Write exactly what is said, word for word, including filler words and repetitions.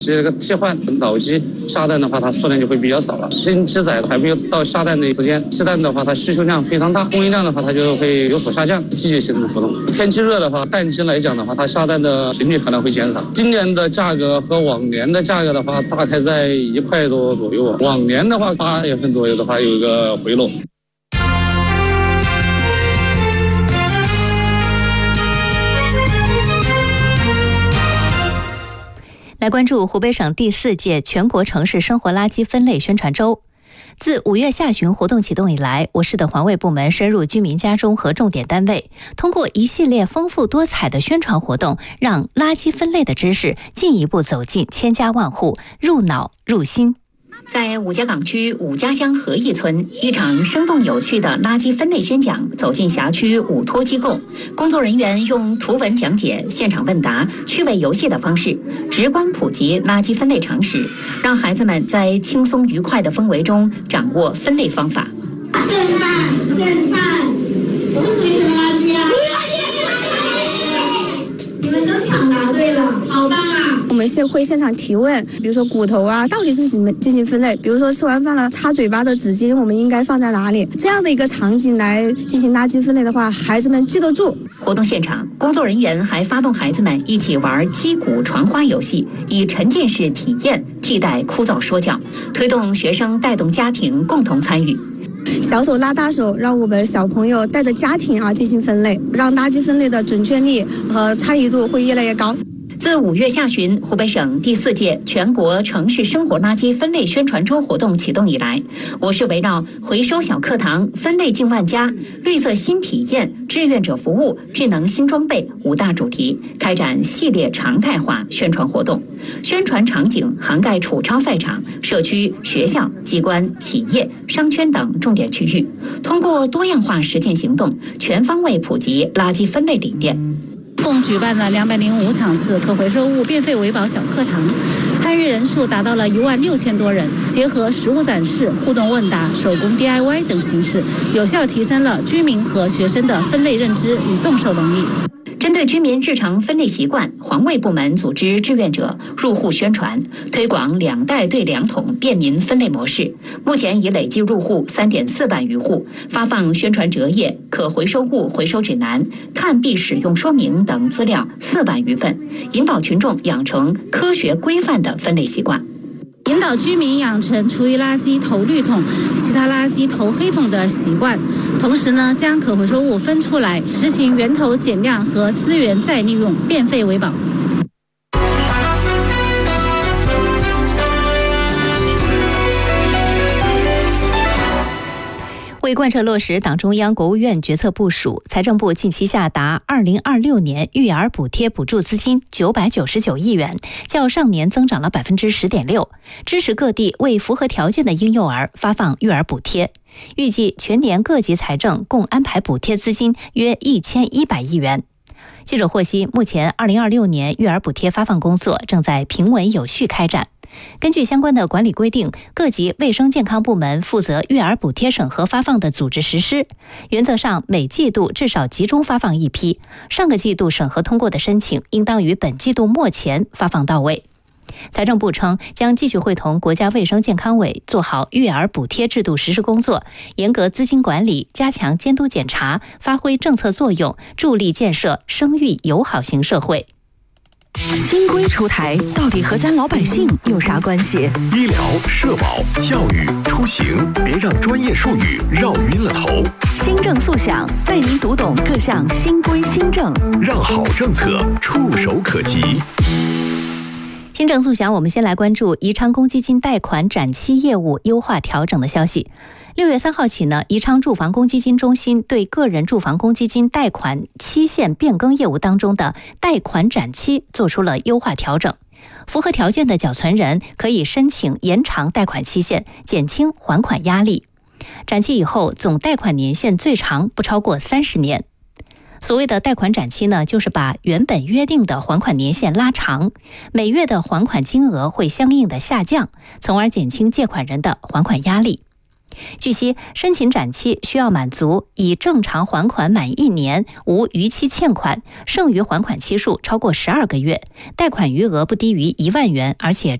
这个替换脑机下蛋的话，它数量就会比较少了。新机仔还没有到下蛋的时间，鸡蛋的话，它需求量非常大，供应量的话，它就会有所下降，季节性的浮动。天气热的话，蛋鸡来讲的话，它下蛋的频率可能会减少。今年的价格和往年的价格的话，大概在一块多左右。往年的话，八月份左右的话，有一个回落。 来关注湖北省第四届全国城市生活垃圾分类宣传周。自五月下旬活动启动以来，我市的环卫部门深入居民家中和重点单位，通过一系列丰富多彩的宣传活动，让垃圾分类的知识进一步走进千家万户，入脑入心。 在五家港区五家乡合义村，一场生动有趣的垃圾分类宣讲走进辖区五托机构，工作人员用图文讲解、现场问答、趣味游戏的方式，直观普及垃圾分类常识，让孩子们在轻松愉快的氛围中掌握分类方法。 剩饭、剩菜是属于什么垃圾啊？你们都抢答对了，好棒啊！ 我们现会现场提问，比如说骨头啊，到底是怎么进行分类？比如说吃完饭了，擦嘴巴的纸巾，我们应该放在哪里？这样的一个场景来进行垃圾分类的话，孩子们记得住。 活动现场，工作人员还发动孩子们一起玩击鼓传花游戏，以沉浸式体验替代枯燥说教，推动学生带动家庭共同参与。 小手拉大手，让我们小朋友带着家庭啊进行分类，让垃圾分类的准确率和参与度会越来越高。 自五月下旬，湖北省第四届全国城市生活垃圾分类宣传周活动启动以来，我市围绕回收小课堂、分类进万家、绿色新体验、志愿者服务、智能新装备五大主题，开展系列常态化宣传活动。宣传场景涵盖储超赛场、社区、学校、机关、企业、商圈等重点区域，通过多样化实践行动，全方位普及垃圾分类理念。 共举办了两百零五场次可回收物变废为宝小课堂，参与人数达到了一万六千多人。结合实物展示、互动问答、手工 D I Y 等形式，有效提升了居民和学生的分类认知与动手能力。 针对居民日常分类习惯，环卫部门组织志愿者入户宣传，推广两袋对两桶便民分类模式。目前已累计入户 三点四万余户，发放宣传折页、可回收物回收指南、碳币使用说明等资料四万余份，引导群众养成科学规范的分类习惯。 引导居民养成厨余垃圾投绿桶、其他垃圾投黑桶的习惯，同时呢，将可回收物分出来，实行源头减量和资源再利用，变废为宝。 为贯彻落实党中央、国务院决策部署，财政部近期下达二零二六年育儿补贴补助资金九百九十九亿元，较上年增长了百分之十点六，支持各地为符合条件的婴幼儿发放育儿补贴。预计全年各级财政共安排补贴资金约一千一百亿元。记者获悉，目前二零二六年育儿补贴发放工作正在平稳有序开展。根据相关的管理规定，各级卫生健康部门负责育儿补贴审核发放的组织实施，原则上每季度至少集中发放一批，上个季度审核通过的申请应当于本季度末前发放到位。财政部称，将继续会同国家卫生健康委做好育儿补贴制度实施工作，严格资金管理，加强监督检查，发挥政策作用，助力建设生育友好型社会。 新规出台，到底和咱老百姓有啥关系？ 医疗、社保、教育、出行，别让专业术语绕晕了头。 新政速享，带您读懂各项新规新政， 让好政策触手可及。 新政速享，我们先来关注宜昌公积金贷款展期业务优化调整的消息。六月三号起呢，宜昌住房公积金中心对个人住房公积金贷款期限变更业务当中的贷款展期做出了优化调整。符合条件的缴存人可以申请延长贷款期限，减轻还款压力。展期以后，总贷款年限最长不超过三十年。所谓的贷款展期呢，就是把原本约定的还款年限拉长，每月的还款金额会相应的下降，从而减轻借款人的还款压力。 据悉，申请展期需要满足已正常还款满一年，无逾期欠款，剩余还款期数超过十二个月，贷款余额不低于一万元，而且